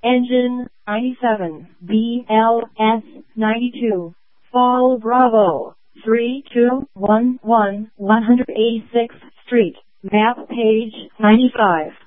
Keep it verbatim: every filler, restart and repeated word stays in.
Engine ninety-seven, B L S ninety-two, Fall Bravo, three two one one, one eighty-sixth Street, map page ninety-five.